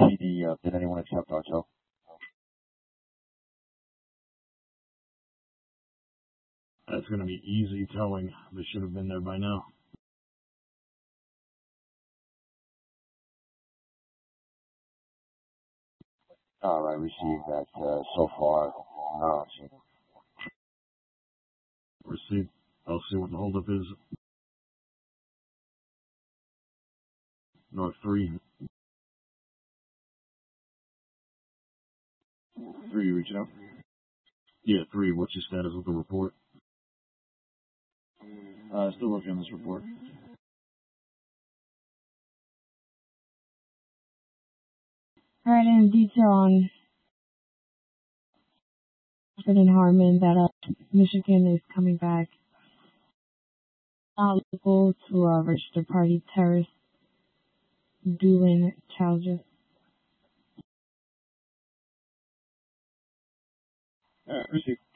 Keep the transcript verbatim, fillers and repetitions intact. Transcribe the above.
T D, uh, did anyone accept our tow? That's going to be easy towing. They should have been there by now. All right, received that. Uh, so far, uh, Received. I'll see what the holdup is. North three. Three, reaching out. Yeah, three. What's your status with the report? Uh, still working on this report. All right, in detail on President Harmon that uh, Michigan is coming back not local to uh, registered party terrorist dueling charges. Alright, received.